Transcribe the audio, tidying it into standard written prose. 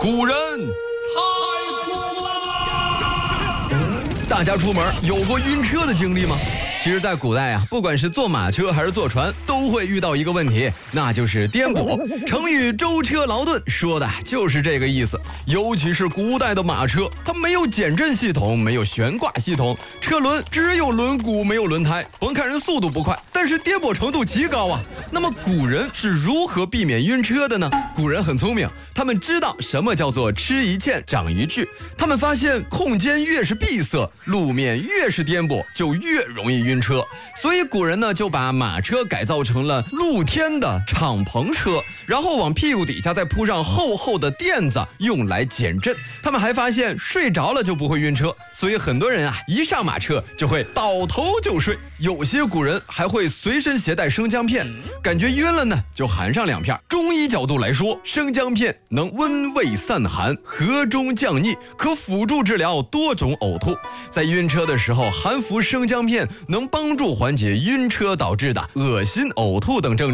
古人太酷了！ 大家出门有过晕车的经历吗？其实在古代啊，不管是坐马车还是坐船，都会遇到一个问题，那就是颠簸。成语舟车劳顿说的就是这个意思。尤其是古代的马车，它没有减震系统，没有悬挂系统，车轮只有轮毂没有轮胎，甭看人速度不快，但是颠簸程度极高啊。那么古人是如何避免晕车的呢？古人很聪明，他们知道什么叫做吃一堑长一智。他们发现空间越是闭塞，路面越是颠簸，就越容易晕车。所以古人呢就把马车改造成了露天的敞篷车，然后往屁股底下再铺上厚厚的垫子，用来减震。他们还发现睡着了就不会晕车，所以很多人啊一上马车就会倒头就睡。有些古人还会随身携带生姜片，感觉晕了呢就含上2片。中医角度来说，生姜片能温胃散寒，和中降逆，可辅助治疗多种呕吐。在晕车的时候含服生姜片，能帮助缓解晕车导致的恶心、呕吐等症状。